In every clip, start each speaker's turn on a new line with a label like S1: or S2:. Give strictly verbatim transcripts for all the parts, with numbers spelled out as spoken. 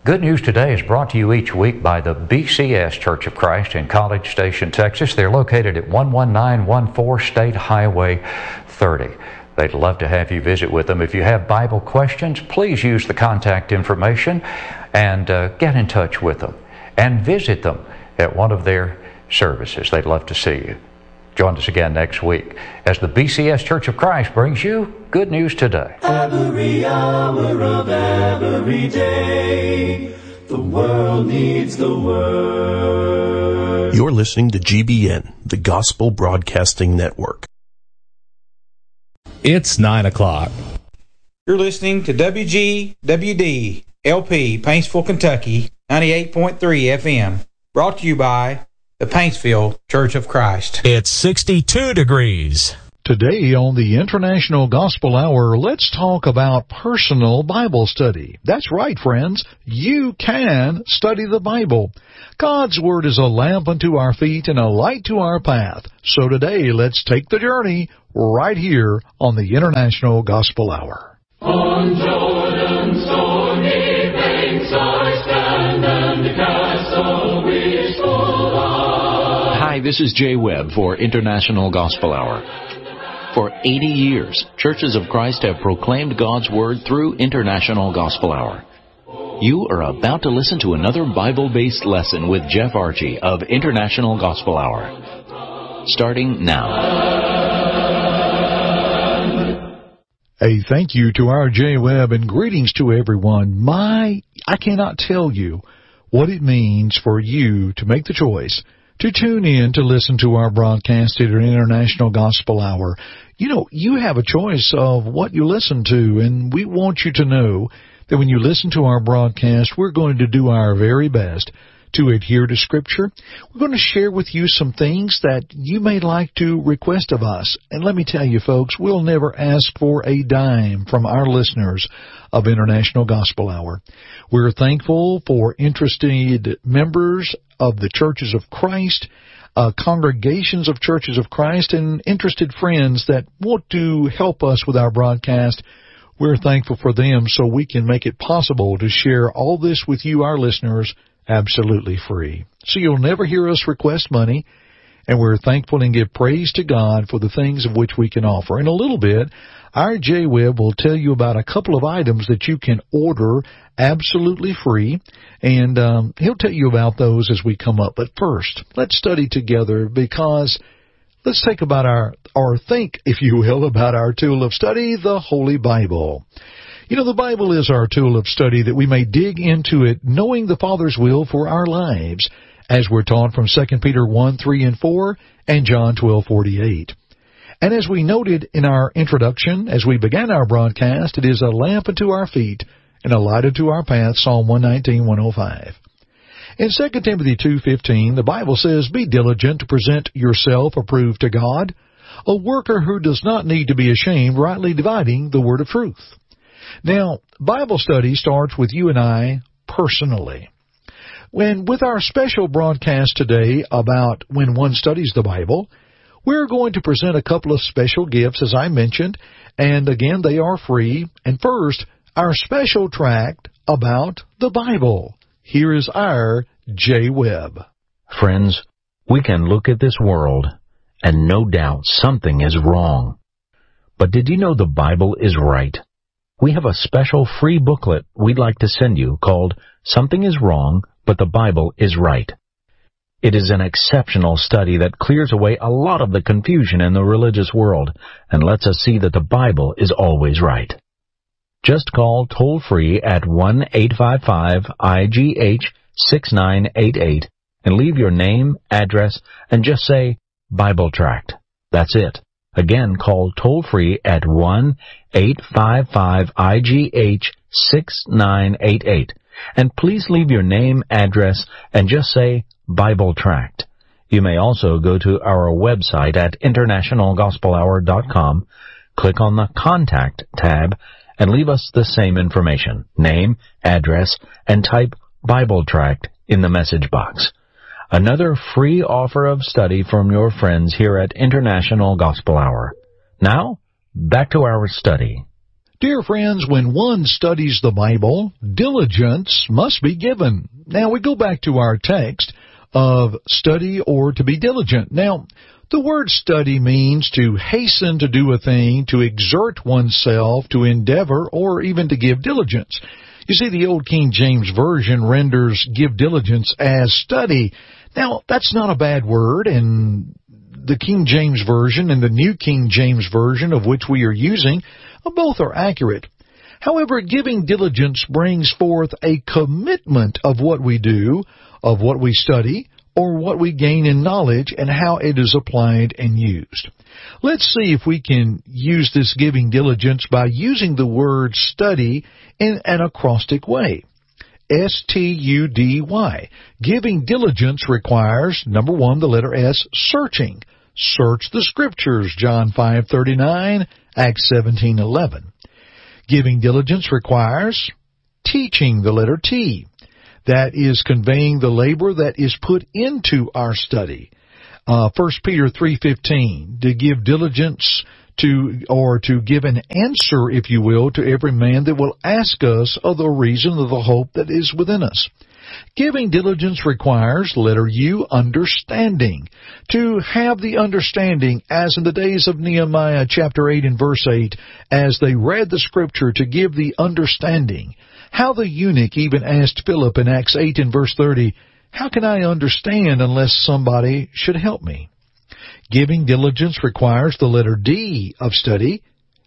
S1: Good News Today is brought to you each week by the B C S Church of Christ in College Station, Texas. They're located at one one nine one four State Highway thirty. They'd love to have you visit with them. If you have Bible questions, please use the contact information and uh, get in touch with them and visit them at one of their services. They'd love to see you. Join us again next week as the B C S Church of Christ brings you Good News Today.
S2: Every hour of every day, the world needs the Word.
S3: You're listening to G B N, the Gospel Broadcasting Network.
S4: It's nine o'clock.
S5: You're listening to W G W D L P, Paintsville, Kentucky, ninety-eight point three F M. Brought to you by the Paintsville Church of Christ.
S4: It's sixty-two degrees.
S6: Today on the International Gospel Hour, let's talk about personal Bible study. That's right, friends. You can study the Bible. God's Word is a lamp unto our feet and a light to our path. So today, let's take the journey right here on the International Gospel Hour.
S2: On Jordan's stormy banks I stand, and the castle we shall.
S7: Hi, this is Jay Webb for International Gospel Hour. For eighty years, Churches of Christ have proclaimed God's Word through International Gospel Hour. You are about to listen to another Bible-based lesson with Jeff Archie of International Gospel Hour. Starting now.
S6: A thank you to our Jay Webb and greetings to everyone. My, I cannot tell you what it means for you to make the choice to tune in to listen to our broadcast at International Gospel Hour. You know, you have a choice of what you listen to, and we want you to know that when you listen to our broadcast, we're going to do our very best to adhere to Scripture. We're going to share with you some things that you may like to request of us. And let me tell you, folks, we'll never ask for a dime from our listeners of International Gospel Hour. We're thankful for interested members of the Churches of Christ, uh, congregations of Churches of Christ, and interested friends that want to help us with our broadcast. We're thankful for them so we can make it possible to share all this with you, our listeners, absolutely free. So you'll never hear us request money, and we're thankful and give praise to God for the things of which we can offer. In a little bit, our Jay Webb will tell you about a couple of items that you can order absolutely free, and um, he'll tell you about those as we come up. But first, let's study together, because let's think about our, or think, if you will, about our tool of study, the Holy Bible. You know, the Bible is our tool of study that we may dig into it, knowing the Father's will for our lives, as we're taught from Second Peter one, three, and four, and John twelve, forty-eight. And as we noted in our introduction, as we began our broadcast, it is a lamp unto our feet and a light unto our path, Psalm one nineteen, one oh five. In Second Timothy two fifteen, the Bible says, "Be diligent to present yourself approved to God, a worker who does not need to be ashamed, rightly dividing the word of truth." Now, Bible study starts with you and I personally. When, with our special broadcast today about when one studies the Bible, we're going to present a couple of special gifts, as I mentioned, and again, they are free. And first, our special tract about the Bible. Here is our Jay Webb.
S7: Friends, we can look at this world, and no doubt something is wrong. But did you know the Bible is right? We have a special free booklet we'd like to send you called Something is Wrong, but the Bible is Right. It is an exceptional study that clears away a lot of the confusion in the religious world and lets us see that the Bible is always right. Just call toll-free at one eight five five I G H six nine eight eight and leave your name, address, and just say Bible Tract. That's it. Again, call toll-free at one eight five five I G H six nine eight eight. And please leave your name, address, and just say Bible Tract. You may also go to our website at international gospel hour dot com, click on the Contact tab, and leave us the same information, name, address, and type Bible Tract in the message box. Another free offer of study from your friends here at International Gospel Hour. Now, back to our study.
S6: Dear friends, when one studies the Bible, diligence must be given. Now we go back to our text of study or to be diligent. Now, the word study means to hasten to do a thing, to exert oneself, to endeavor, or even to give diligence. You see, the Old King James Version renders give diligence as study. Now, that's not a bad word, and the King James Version and the New King James Version of which we are using, both are accurate. However, giving diligence brings forth a commitment of what we do, of what we study, or what we gain in knowledge and how it is applied and used. Let's see if we can use this giving diligence by using the word study in an acrostic way. S T U D Y. Giving diligence requires, number one, the letter S, searching. Search the Scriptures, John five thirty-nine, Acts seventeen eleven. Giving diligence requires teaching, the letter T. That is conveying the labor that is put into our study. Uh, First Peter three fifteen, to give diligence to, or to give an answer, if you will, to every man that will ask us of the reason of the hope that is within us. Giving diligence requires, letter U, understanding. To have the understanding, as in the days of Nehemiah chapter eight and verse eight, as they read the Scripture, to give the understanding. How the eunuch even asked Philip in Acts eight and verse thirty, how can I understand unless somebody should help me? Giving diligence requires the letter D of study,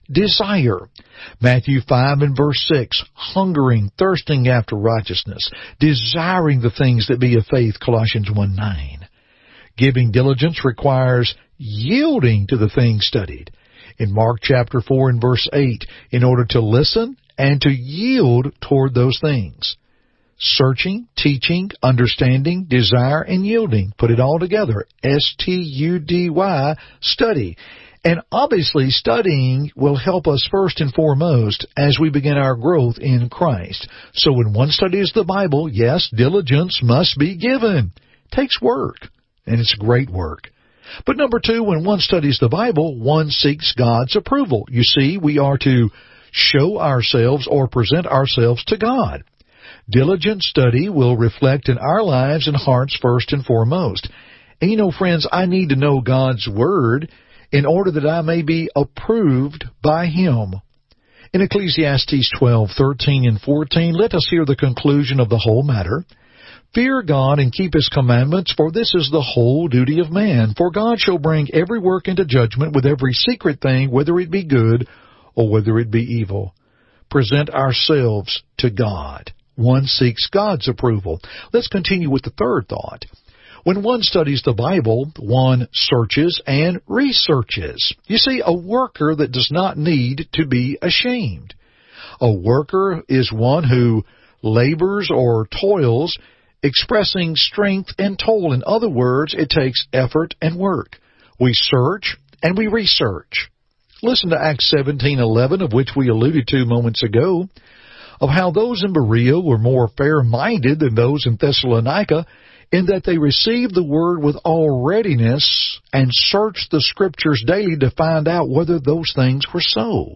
S6: desire. Matthew five and verse six, hungering, thirsting after righteousness, desiring the things that be of faith, Colossians one nine. Giving diligence requires yielding to the things studied. In Mark chapter four and verse eight, in order to listen and to yield toward those things. Searching, teaching, understanding, desire, and yielding. Put it all together. S T U D Y, study. And obviously studying will help us first and foremost as we begin our growth in Christ. So when one studies the Bible, yes, diligence must be given. It takes work, and it's great work. But number two, when one studies the Bible, one seeks God's approval. You see, we are to show ourselves or present ourselves to God. Diligent study will reflect in our lives and hearts first and foremost. And you know, friends, I need to know God's Word in order that I may be approved by Him. In Ecclesiastes twelve, thirteen, and fourteen, let us hear the conclusion of the whole matter. Fear God and keep His commandments, for this is the whole duty of man. For God shall bring every work into judgment with every secret thing, whether it be good or whether it be evil. Present ourselves to God. One seeks God's approval. Let's continue with the third thought. When one studies the Bible, one searches and researches. You see, a worker that does not need to be ashamed. A worker is one who labors or toils, expressing strength and toil. In other words, it takes effort and work. We search and we research. Listen to Acts seventeen eleven, of which we alluded to moments ago, of how those in Berea were more fair-minded than those in Thessalonica, in that they received the word with all readiness and searched the Scriptures daily to find out whether those things were so.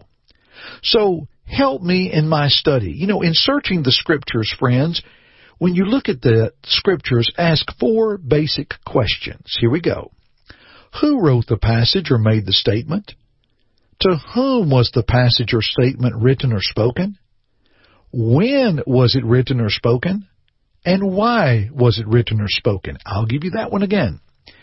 S6: So, help me in my study. You know, in searching the Scriptures, friends, when you look at the Scriptures, ask four basic questions. Here we go. Who wrote the passage or made the statement? To whom was the passage or statement written or spoken? When was it written or spoken? And why was it written or spoken? I'll give you that one again.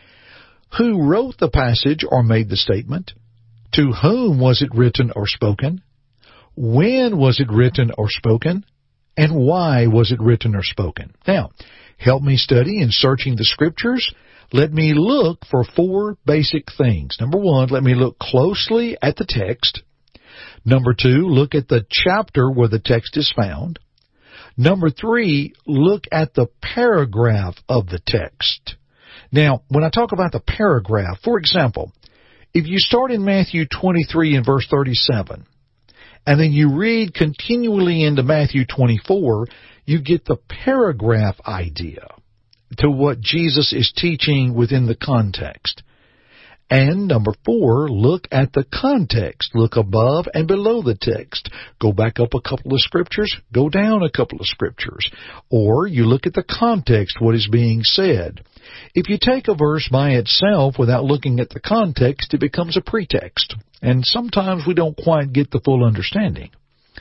S6: Who wrote the passage or made the statement? To whom was it written or spoken? When was it written or spoken? And why was it written or spoken? Now, help me study in searching the Scriptures. Let me look for four basic things. Number one, let me look closely at the text. Number two, look at the chapter where the text is found. Number three, look at the paragraph of the text. Now, when I talk about the paragraph, for example, if you start in Matthew twenty-three and verse thirty-seven, and then you read continually into Matthew twenty-four, you get the paragraph idea to what Jesus is teaching within the context. And number four, look at the context. Look above and below the text. Go back up a couple of scriptures, go down a couple of scriptures. Or you look at the context, what is being said. If you take a verse by itself without looking at the context, it becomes a pretext. And sometimes we don't quite get the full understanding.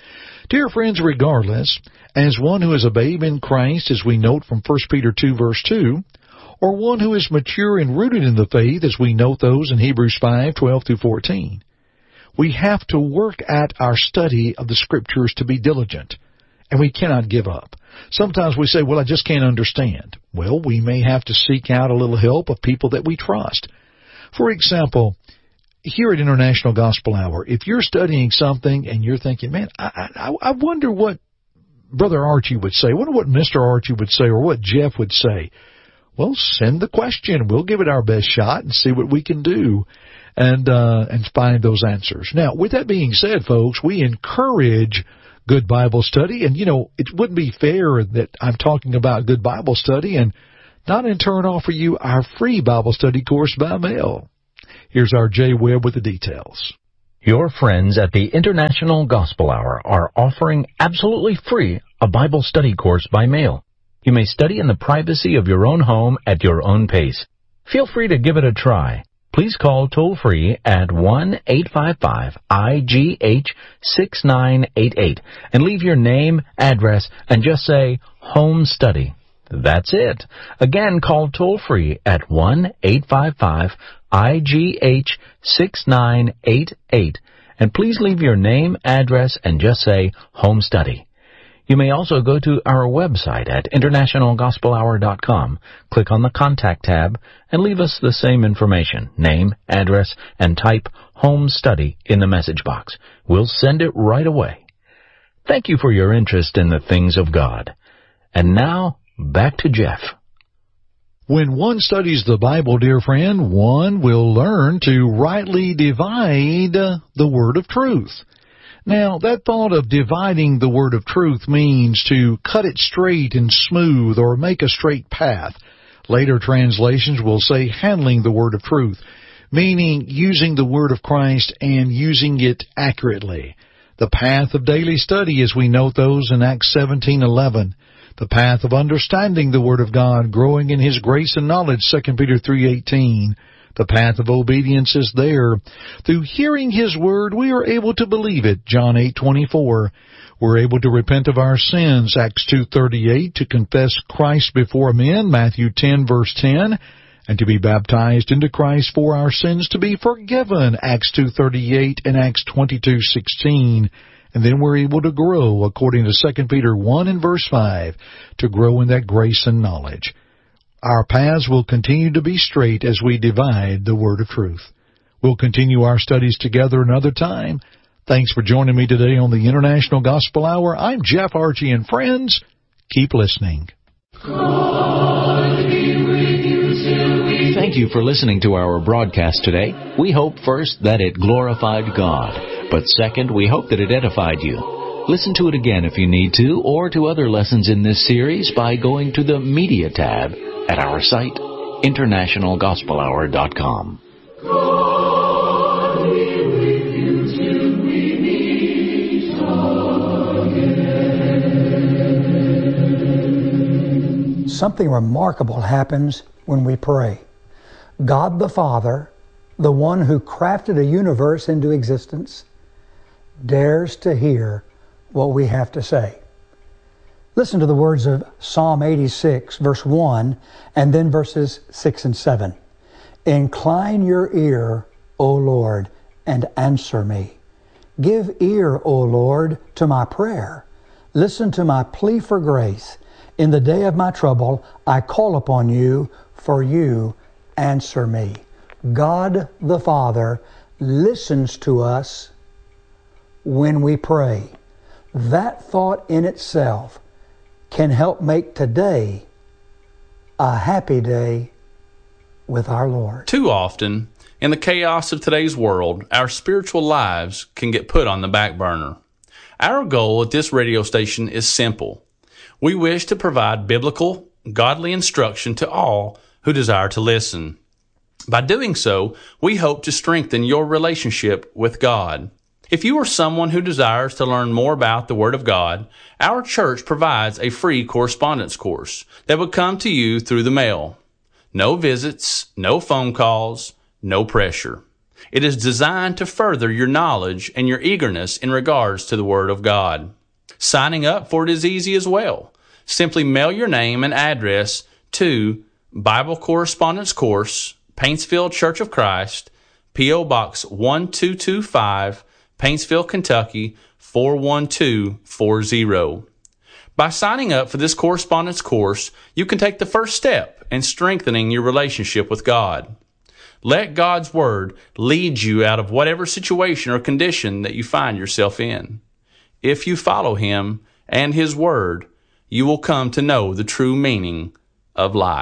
S6: Dear friends, regardless, as one who is a babe in Christ, as we note from First Peter two, verse two, or one who is mature and rooted in the faith, as we note those in Hebrews five, twelve through fourteen. We have to work at our study of the Scriptures to be diligent, and we cannot give up. Sometimes we say, well, I just can't understand. Well, we may have to seek out a little help of people that we trust. For example, here at International Gospel Hour, if you're studying something and you're thinking, man, I, I, I wonder what Brother Archie would say, I wonder what Mister Archie would say, or what Jeff would say. Well, send the question. We'll give it our best shot and see what we can do and uh, and find those answers. Now, with that being said, folks, we encourage good Bible study. And, you know, it wouldn't be fair that I'm talking about good Bible study and not in turn offer you our free Bible study course by mail. Here's our Jay Webb with the details.
S7: Your friends at the International Gospel Hour are offering absolutely free a Bible study course by mail. You may study in the privacy of your own home at your own pace. Feel free to give it a try. Please call toll-free at one eight five five I G H six nine eight eight and leave your name, address, and just say home study. That's it. Again, call toll-free at one eight five five I G H six nine eight eight and please leave your name, address, and just say home study. You may also go to our website at international gospel hour dot com, click on the Contact tab, and leave us the same information, name, address, and type Home Study in the message box. We'll send it right away. Thank you for your interest in the things of God. And now, back to Jeff.
S6: When one studies the Bible, dear friend, one will learn to rightly divide the word of truth. Now, that thought of dividing the word of truth means to cut it straight and smooth or make a straight path. Later translations will say handling the word of truth, meaning using the word of Christ and using it accurately. The path of daily study, as we note those in Acts seventeen eleven. The path of understanding the word of God, growing in His grace and knowledge, Second Peter three eighteen. The path of obedience is there. Through hearing His word, we are able to believe it, John eight twenty-four. We're able to repent of our sins, Acts two thirty-eight, to confess Christ before men, Matthew ten, verse ten, and to be baptized into Christ for our sins to be forgiven, Acts two thirty-eight and Acts twenty-two sixteen. And then we're able to grow, according to Second Peter one and verse five, to grow in that grace and knowledge. Our paths will continue to be straight as we divide the word of truth. We'll continue our studies together another time. Thanks for joining me today on the International Gospel Hour. I'm Jeff Archie, and friends, keep listening.
S2: God be with you till we...
S7: Thank you for listening to our broadcast today. We hope first that it glorified God, but second, we hope that it edified you. Listen to it again if you need to, or to other lessons in this series by going to the Media tab at our site, international gospel hour dot com.
S2: God be with you till we meet again.
S8: Something remarkable happens when we pray. God the Father, the one who crafted a universe into existence, dares to hear what we have to say. Listen to the words of Psalm eighty-six, verse one, and then verses six and seven. Incline your ear, O Lord, and answer me. Give ear, O Lord, to my prayer. Listen to my plea for grace. In the day of my trouble, I call upon you, for you answer me. God the Father listens to us when we pray. That thought in itself can help make today a happy day with our Lord.
S9: Too often, in the chaos of today's world, our spiritual lives can get put on the back burner. Our goal at this radio station is simple. We wish to provide biblical, godly instruction to all who desire to listen. By doing so, we hope to strengthen your relationship with God. If you are someone who desires to learn more about the Word of God, our church provides a free correspondence course that would come to you through the mail. No visits, no phone calls, no pressure. It is designed to further your knowledge and your eagerness in regards to the Word of God. Signing up for it is easy as well. Simply mail your name and address to Bible Correspondence Course, Paintsville Church of Christ, P O Box one two two five, Paintsville, Kentucky four one two four zero. By signing up for this correspondence course, you can take the first step in strengthening your relationship with God. Let God's Word lead you out of whatever situation or condition that you find yourself in. If you follow Him and His Word, you will come to know the true meaning of life.